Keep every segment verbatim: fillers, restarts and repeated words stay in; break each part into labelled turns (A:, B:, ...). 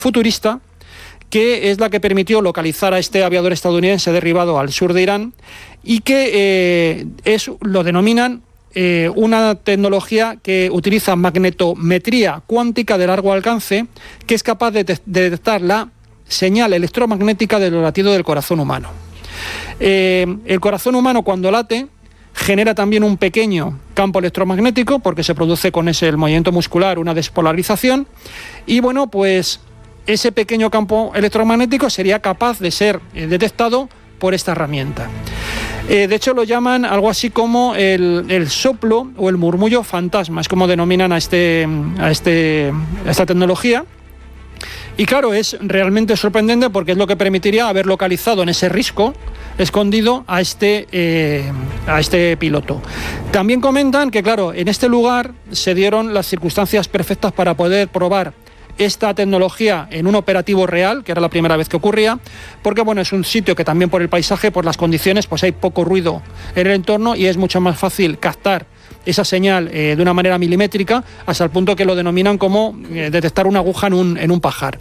A: futurista, que es la que permitió localizar a este aviador estadounidense derribado al sur de Irán y que eh, es, lo denominan eh, una tecnología que utiliza magnetometría cuántica de largo alcance, que es capaz de, de detectar la señal electromagnética de los latidos del corazón humano. Eh, el corazón humano, cuando late, genera también un pequeño campo electromagnético porque se produce con ese el movimiento muscular una despolarización y bueno, pues ese pequeño campo electromagnético sería capaz de ser eh, detectado por esta herramienta. Eh, de hecho lo llaman algo así como el, el soplo o el murmullo fantasma, es como denominan a, este, a, este, a esta tecnología. Y claro, es realmente sorprendente porque es lo que permitiría haber localizado en ese risco escondido a este, eh, a este piloto. También comentan que, claro, en este lugar se dieron las circunstancias perfectas para poder probar esta tecnología en un operativo real, que era la primera vez que ocurría, porque bueno, es un sitio que también por el paisaje, por las condiciones, pues hay poco ruido en el entorno y es mucho más fácil captar esa señal eh, de una manera milimétrica, hasta el punto que lo denominan como eh, detectar una aguja en un, en un pajar.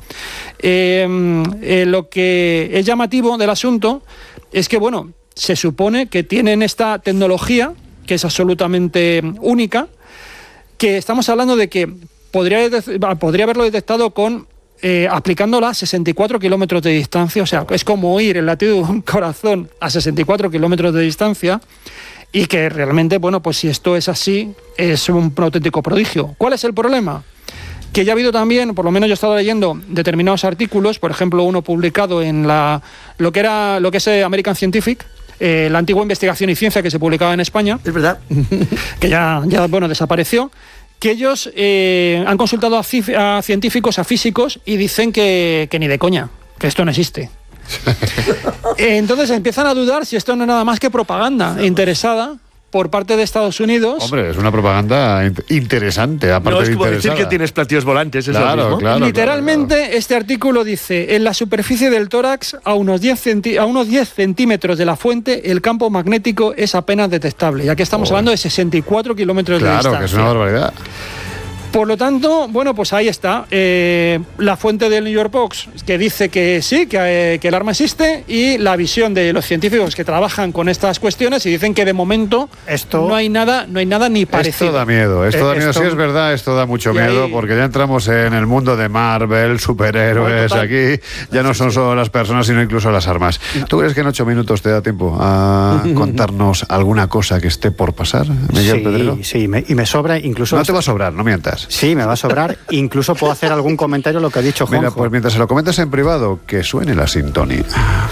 A: Eh, eh, lo que es llamativo del asunto es que, bueno, se supone que tienen esta tecnología, que es absolutamente única, que estamos hablando de que podría, podría haberlo detectado con eh, aplicándola a sesenta y cuatro kilómetros de distancia, o sea, es como oír el latido de un corazón a sesenta y cuatro kilómetros de distancia. Y que realmente, bueno, pues si esto es así, es un auténtico prodigio. ¿Cuál es el problema? Que ya ha habido también, por lo menos yo he estado leyendo determinados artículos, por ejemplo, uno publicado en la lo que era lo que es American Scientific, eh, la antigua Investigación y Ciencia que se publicaba en España.
B: Es verdad.
A: Que ya, ya bueno, desapareció. Que ellos eh, han consultado a, cif- a científicos, a físicos, y dicen que, que ni de coña, que esto no existe. Entonces empiezan a dudar si esto no es nada más que propaganda interesada por parte de Estados Unidos.
C: Hombre, es una propaganda interesante, aparte
B: no, es
C: de
B: como
C: interesada.
B: decir que tienes platillos volantes, es
C: claro,
B: lo mismo.
C: claro,
A: Literalmente,
C: claro, claro.
A: Este artículo dice: en la superficie del tórax, a unos diez, centi- a unos diez centímetros de la fuente, el campo magnético es apenas detectable. Y aquí estamos oh. hablando de sesenta y cuatro kilómetros
C: claro,
A: de distancia.
C: Claro, que es una barbaridad.
A: Por lo tanto, bueno, pues ahí está. Eh, la fuente del New York Post, que dice que sí, que, eh, que el arma existe, y la visión de los científicos que trabajan con estas cuestiones y dicen que de momento esto, no hay nada, no hay nada ni parecido.
C: Esto da miedo, esto da
A: eh,
C: miedo.
A: Esto,
C: sí, es verdad, esto da mucho miedo,
A: ahí,
C: porque ya entramos en el mundo de Marvel, superhéroes, no, aquí ya no son solo las personas, sino incluso las armas. No. ¿Tú crees que en ocho minutos te da tiempo a contarnos alguna cosa que esté por pasar, Miguel
D: sí,
C: Pedrero?
D: Sí, me, y me sobra incluso...
C: No te va a sobrar, no mientas.
D: Sí, me va a sobrar. Incluso puedo hacer algún comentario a lo que ha dicho Juanjo.
C: Mira, pues mientras se lo comentas en privado, que suene la sintonía.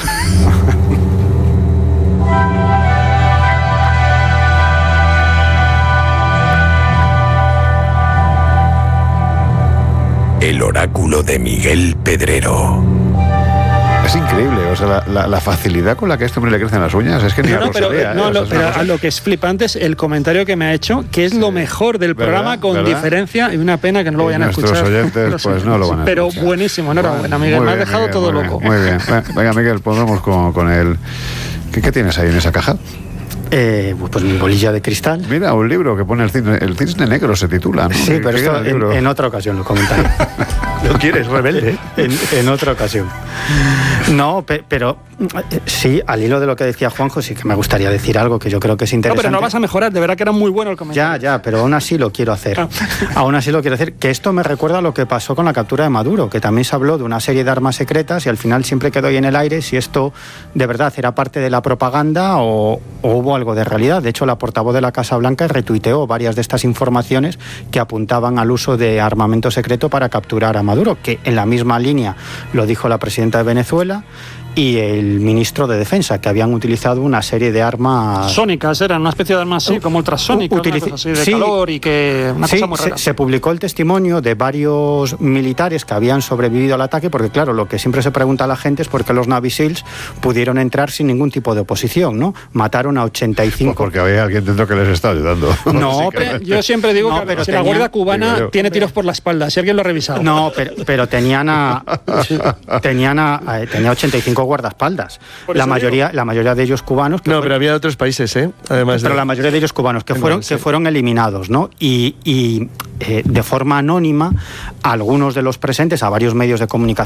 E: El oráculo de Miguel Pedrero.
C: Es increíble, o sea, la, la, la facilidad con la que a este hombre le crecen las uñas, es que ni
A: no,
C: a
A: no,
C: Rosalía,
A: pero,
C: ¿eh?
A: no,
C: o sea,
A: lo, pero a lo que es flipante es el comentario que me ha hecho, que es sí, lo mejor del programa, ¿verdad? Con ¿verdad? Diferencia, y una pena que no lo vayan a escuchar.
C: Nuestros oyentes, pues no lo van a
A: pero
C: escuchar.
A: Pero buenísimo, enhorabuena, Miguel, me has dejado
C: Miguel,
A: todo
C: muy
A: loco.
C: Bien, muy bien, venga, Miguel, pues vamos con, con el... ¿Qué, ¿Qué tienes ahí en esa caja?
D: Eh, pues mi bolilla de cristal.
C: Mira, un libro que pone el cisne, el cisne negro se titula, ¿no?
D: Sí, pero esto en, en otra ocasión lo comentaré.
B: ¿Lo quieres, rebelde?
D: En, en otra ocasión. No, pe, pero sí, al hilo de lo que decía Juanjo, sí que me gustaría decir algo que yo creo que es interesante.
A: No, pero no vas a mejorar, de verdad que era muy bueno el comentario.
D: Ya, ya, pero aún así lo quiero hacer. Ah. Aún así lo quiero hacer, que esto me recuerda a lo que pasó con la captura de Maduro, que también se habló de una serie de armas secretas y al final siempre quedó ahí en el aire si esto de verdad era parte de la propaganda o, o hubo algo de realidad. De hecho, la portavoz de la Casa Blanca retuiteó varias de estas informaciones que apuntaban al uso de armamento secreto para capturar a Maduro, que en la misma línea lo dijo la presidenta de Venezuela y el ministro de Defensa, que habían utilizado una serie de armas...
A: Sónicas, eran una especie de armas así, como ultrasónicas,
D: Utilici-
A: así de
D: sí,
A: calor y que... Una
D: sí,
A: cosa muy
D: se,
A: rara.
D: se publicó el testimonio de varios militares que habían sobrevivido al ataque, porque claro, lo que siempre se pregunta a la gente es por qué los Navy Seals pudieron entrar sin ningún tipo de oposición, ¿no? Mataron a ochenta y cinco...
C: Pues porque había alguien dentro que les está ayudando.
D: No,
A: pero yo siempre digo no, que pero si tenía, la Guardia Cubana yo, tiene tiros por la espalda, si alguien lo ha revisado.
D: No, pero, pero tenían a... tenían a, a tenía ochenta y cinco guardaespaldas. La mayoría, la mayoría de ellos cubanos...
B: Que no, fueron, pero había otros países, ¿eh? Además
D: pero
B: de...
D: la mayoría de ellos cubanos que fueron, sí. que fueron eliminados, ¿no? Y, y eh, de forma anónima, algunos de los presentes, a varios medios de comunicación